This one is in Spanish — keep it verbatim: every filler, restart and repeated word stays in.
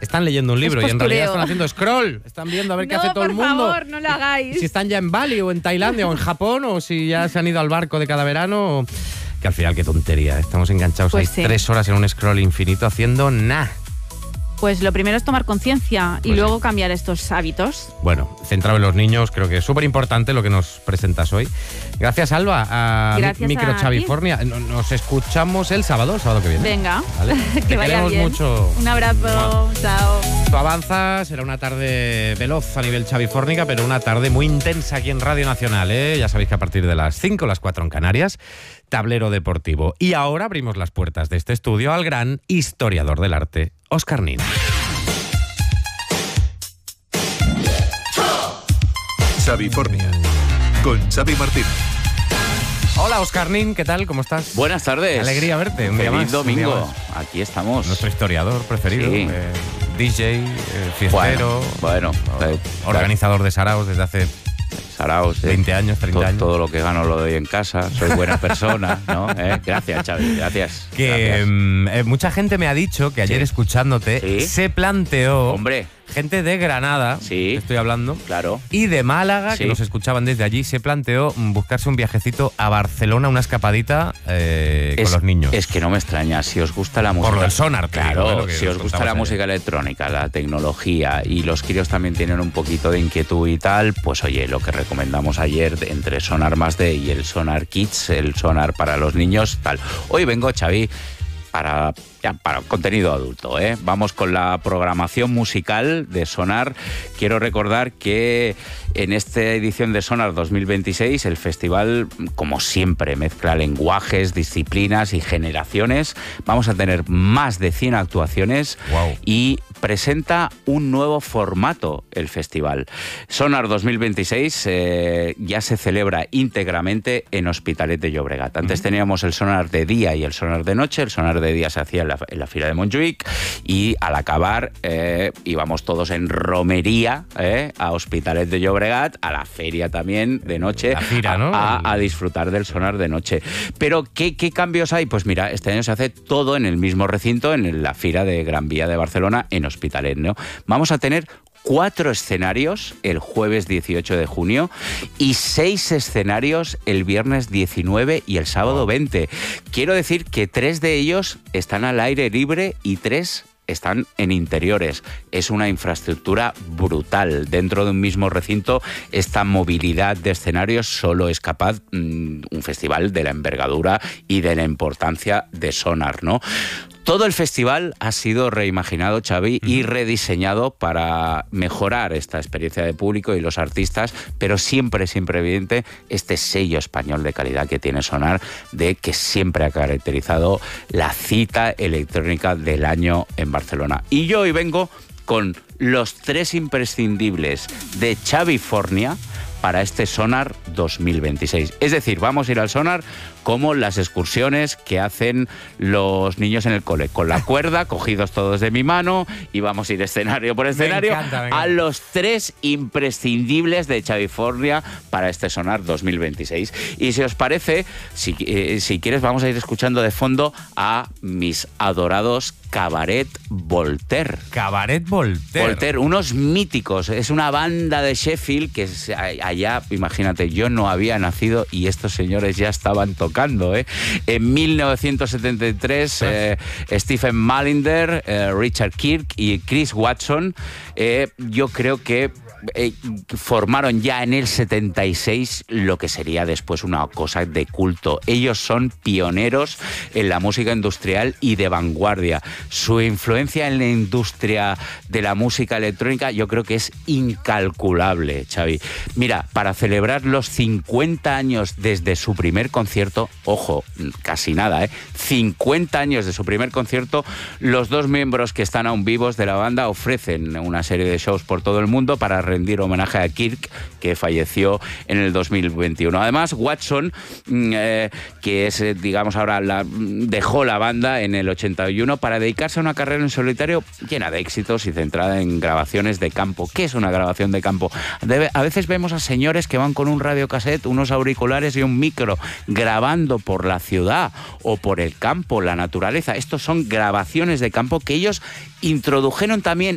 están leyendo un libro Es y en realidad postureo. están haciendo scroll. Están viendo a ver qué No, hace todo el por mundo. favor, no lo hagáis. Si están ya en Bali o en Tailandia o en Japón o si ya se han ido al barco de cada verano. Que al final, qué tontería. Estamos enganchados Pues ahí sí. tres horas en un scroll infinito haciendo nada. Pues lo primero es tomar conciencia y Pues luego sí. cambiar estos hábitos. Bueno, centrado en los niños, creo que es súper importante lo que nos presentas hoy. Gracias, Alba, a Gracias Micro a ti. Chavifornia. No- Nos escuchamos el sábado, el sábado que viene. Venga, ¿Vale? que Te vaya queremos bien. mucho. Un abrazo, chao. Tú avanzas, será una tarde veloz a nivel chavifórnica, pero una tarde muy intensa aquí en Radio Nacional, ¿eh? Ya sabéis que a partir de las cinco, las cuatro en Canarias, Tablero Deportivo. Y ahora abrimos las puertas de este estudio al gran historiador del arte, Óscar Nin. Chavifornia, con Xavi Martín. Hola, Óscar Nin, ¿qué tal? ¿Cómo estás? Buenas tardes. Qué alegría verte, un día Feliz más, un día domingo. más. Aquí estamos. Nuestro historiador preferido, Sí. eh, D J, eh, fiestero, Bueno, bueno, eh, organizador de saraos desde hace Saraos, eh, veinte años, treinta to- años. Todo lo que gano lo doy en casa. Soy buena persona, ¿no? ¿Eh? Gracias, Xavi. Gracias. Que Gracias. mm, eh, mucha gente me ha dicho que ayer Sí. escuchándote Sí. se planteó, Hombre, gente de Granada, Sí. estoy hablando, claro. y de Málaga, que Sí. nos escuchaban desde allí, se planteó mm, buscarse un viajecito a Barcelona, una escapadita eh, con Es- los niños. Es que no me extraña. Si os gusta la música. lo del sonar, te claro. digo, ¿eh? Lo que Si nos os gusta contabas la ayer. música electrónica, la tecnología y los críos también tienen un poquito de inquietud y tal, pues oye, lo que recomendamos ayer de- entre Sonar Más D y el Sonar Kids, el sonar para los niños, tal. Hoy vengo, Xavi, para, ya, para contenido adulto, ¿eh? Vamos con la programación musical de Sonar. Quiero recordar que en esta edición de Sonar dos mil veintiséis el festival, como siempre, mezcla lenguajes, disciplinas y generaciones. Vamos a tener más de cien actuaciones. Guau. Y presenta un nuevo formato el festival. Sonar dos mil veintiséis eh, ya se celebra íntegramente en Hospitalet de Llobregat. Antes teníamos el Sonar de día y el Sonar de noche. El Sonar de día se hacía en la, en la Fira de Montjuïc y al acabar eh, íbamos todos en romería eh, a Hospitalet de Llobregat, a la feria también de noche, La fira, ¿no? a, a- a disfrutar del Sonar de noche. Pero ¿qué, qué cambios hay? Pues mira, este año se hace todo en el mismo recinto, en la Fira de Gran Vía de Barcelona, en Hospitalet, ¿no? Vamos a tener cuatro escenarios el jueves dieciocho de junio y seis escenarios el viernes diecinueve y el sábado veinte. Quiero decir que tres de ellos están al aire libre y tres están en interiores. Es una infraestructura brutal. Dentro de un mismo recinto, esta movilidad de escenarios solo es capaz mmm, un festival de la envergadura y de la importancia de Sonar, ¿no? Todo el festival ha sido reimaginado, Xavi, y rediseñado para mejorar esta experiencia de público y los artistas, pero siempre, siempre evidente este sello español de calidad que tiene Sonar, de que siempre ha caracterizado la cita electrónica del año en Barcelona. Y yo hoy vengo con los tres imprescindibles de Chavifornia para este Sonar dos mil veintiséis. Es decir, vamos a ir al Sonar como las excursiones que hacen los niños en el cole, con la cuerda, cogidos todos de mi mano, y vamos a ir escenario por escenario encanta, me encanta. a los tres imprescindibles de Chavifornia para este Sonar dos mil veintiséis. Y si os parece, si, eh, si quieres, vamos a ir escuchando de fondo a mis adorados Cabaret Voltaire. Cabaret Voltaire. Voltaire, unos míticos. Es una banda de Sheffield que es allá, imagínate, yo no había nacido y estos señores ya estaban tocando, ¿eh? En mil novecientos setenta y tres, eh, Stephen Mallinder, eh, Richard Kirk y Chris Watson, eh, yo creo que Eh, formaron ya en el setenta y seis lo que sería después una cosa de culto. Ellos son pioneros en la música industrial y de vanguardia. Su influencia en la industria de la música electrónica yo creo que es incalculable, Xavi. Mira, para celebrar los cincuenta años desde su primer concierto, ojo, casi nada, ¿eh? cincuenta años de su primer concierto, los dos miembros que están aún vivos de la banda ofrecen una serie de shows por todo el mundo para rendir homenaje a Kirk, que falleció en el dos mil veintiuno. Además, Watson, eh, que es, digamos, ahora la, dejó la banda en el ochenta y uno para dedicarse a una carrera en solitario llena de éxitos y centrada en grabaciones de campo. ¿Qué es una grabación de campo? Debe, a veces vemos a señores que van con un radiocassette, unos auriculares y un micro grabando por la ciudad o por el campo, la naturaleza. Estos son grabaciones de campo que ellos introdujeron también